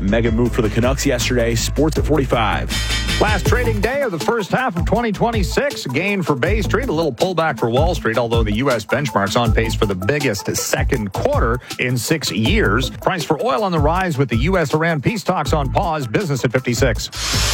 Mega move for the Canucks yesterday. Sports at 45. Last trading day of the first half of 2026. Gain for Bay Street, a little pullback for Wall Street, although the U.S. benchmark's on pace for the biggest second quarter in 6 years. Price for oil on the rise with the U.S.-Iran peace talks on pause. Business at 56.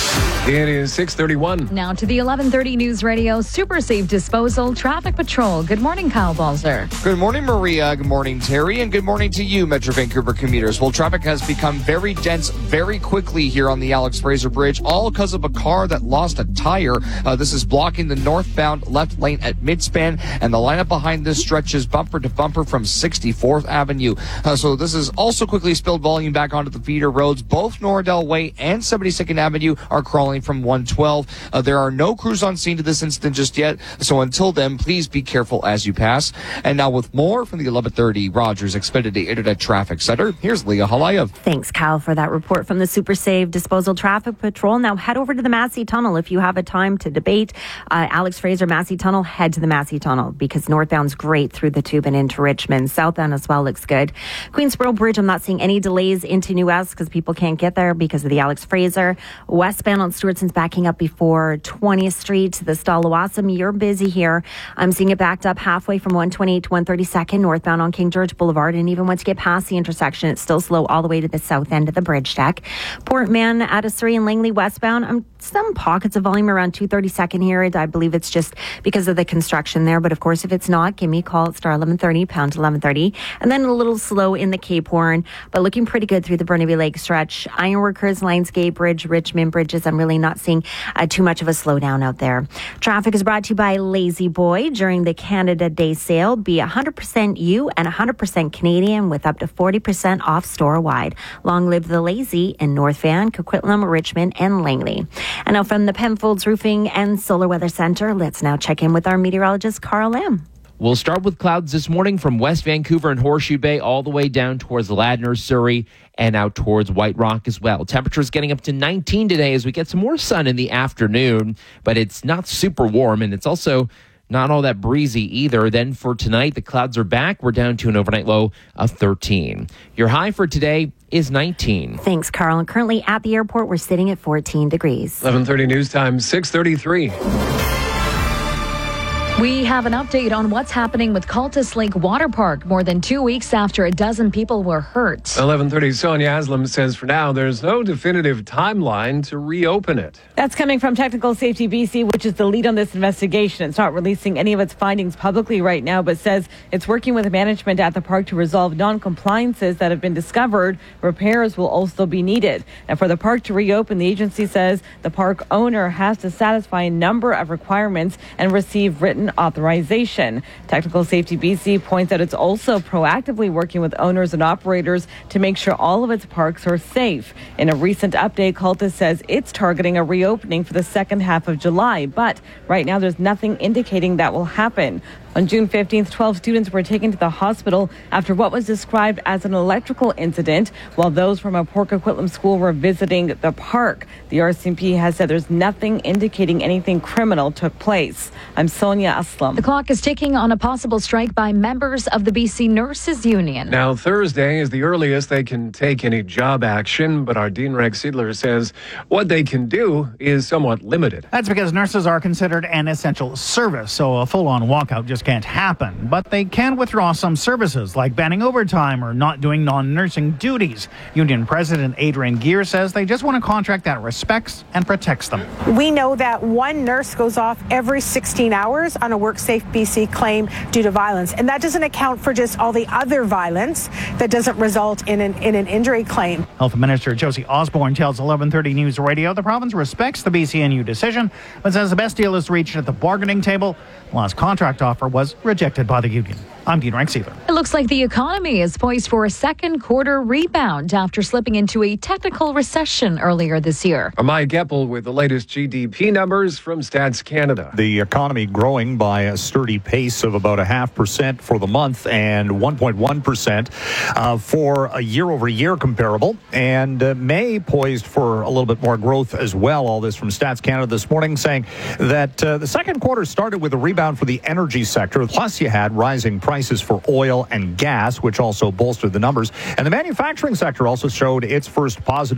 It is 6:31. Now to the 11:30 News Radio Super Safe Disposal Traffic Patrol. Good morning, Kyle Balzer. Good morning, Maria. Good morning, Terry. And good morning to you, Metro Vancouver commuters. Well, traffic has become very dense very quickly here on the Alex Fraser Bridge, all because of a car that lost a tire. This is blocking the northbound left lane at Midspan, and the lineup behind this stretches bumper to bumper from 64th Avenue. So this has also quickly spilled volume back onto the feeder roads. Both Norridel Way and 72nd Avenue are crawling from 112. There are no crews on scene to this incident just yet, so until then, please be careful as you pass. And now with more from the 1130 Rogers Xfinity Internet Traffic Center, here's Leah Halayev. Thanks, Kyle, for that report from the Super Safe Disposal Traffic Patrol. Now head over to the Massey Tunnel if you have a time to debate. Alex Fraser, Massey Tunnel, head to the Massey Tunnel because northbound's great through the tube and into Richmond. Southbound as well looks good. Queensboro Bridge, I'm not seeing any delays into New West because people can't get there because of the Alex Fraser. Westbound on Stewartson's backing up before 20th Street. The Stallawasam, you're busy here. I'm seeing it backed up halfway from 128 to 132nd northbound on King George Boulevard. And even once you get past the intersection, it's still slow all the way to the south end of the bridge deck. Port Mann at Surrey and Langley westbound. Some pockets of volume around 232nd here. I believe it's just because of the construction there. But of course, if it's not, give me a call at star 1130, pound 1130. And then a little slow in the Cape Horn, but looking pretty good through the Burnaby Lake stretch. Ironworkers, Lionsgate Bridge, Richmond Bridges. I'm really not seeing too much of a slowdown out there. Traffic is brought to you by Lazy Boy during the Canada Day sale. Be 100% you and 100% Canadian with up to 40% off store-wide. Long live the Lazy in North Van, Coquitlam, Richmond, and Langley. And now from the Penfolds Roofing and Solar Weather Center, let's now check in with our meteorologist, Carl Lamb. We'll start with clouds this morning from West Vancouver and Horseshoe Bay all the way down towards Ladner, Surrey, and out towards White Rock as well. Temperatures getting up to 19 today as we get some more sun in the afternoon, but it's not super warm, and it's also not all that breezy either. Then for tonight, the clouds are back. We're down to an overnight low of 13. Your high for today is 19. Thanks, Carl. And currently at the airport, we're sitting at 14 degrees. 11:30 news time, 6:33. We have an update on what's happening with Cultus Lake Water Park more than 2 weeks after a dozen people were hurt. 11:30, Sonia Haslam says for now there's no definitive timeline to reopen it. That's coming from Technical Safety BC, which is the lead on this investigation. It's not releasing any of its findings publicly right now, but says it's working with management at the park to resolve non-compliances that have been discovered. Repairs will also be needed. And for the park to reopen, the agency says the park owner has to satisfy a number of requirements and receive written authorization. Technical Safety BC points out it's also proactively working with owners and operators to make sure all of its parks are safe. In a recent update, Cultus says it's targeting a reopening for the second half of July, but right now there's nothing indicating that will happen. On June 15th, 12 students were taken to the hospital after what was described as an electrical incident, while those from a Port Coquitlam school were visiting the park. The RCMP has said there's nothing indicating anything criminal took place. I'm Sonia Aslam. The clock is ticking on a possible strike by members of the BC Nurses Union. Now, Thursday is the earliest they can take any job action, but our Dean Rex Siedler says what they can do is somewhat limited. That's because nurses are considered an essential service, so a full-on walkout just can't happen. But they can withdraw some services, like banning overtime or not doing non-nursing duties. Union President Adrian Gear says they just want a contract that respects and protects them. We know that one nurse goes off every 16 hours on a WorkSafe BC claim due to violence, and that doesn't account for just all the other violence that doesn't result in an injury claim. Health Minister Josie Osborne tells 1130 News Radio the province respects the BCNU decision, but says the best deal is reached at the bargaining table. The last contract offer was rejected by the union. I'm Dean Rexiver. It looks like the economy is poised for a second quarter rebound after slipping into a technical recession earlier this year. Mike Eppel with the latest GDP numbers from Stats Canada. The economy growing by a sturdy pace of about 0.5% for the month and 1.1% for a year-over-year comparable. And May poised for a little bit more growth as well. All this from Stats Canada this morning saying that the second quarter started with a rebound for the energy sector. Plus, you had rising prices for oil and gas, which also bolstered the numbers. And the manufacturing sector also showed its first positive